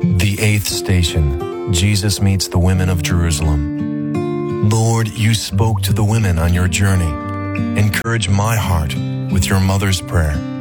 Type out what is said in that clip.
The eighth station, Jesus meets the women of Jerusalem. Lord, you spoke to the women on your journey. Encourage my heart with your mother's prayer.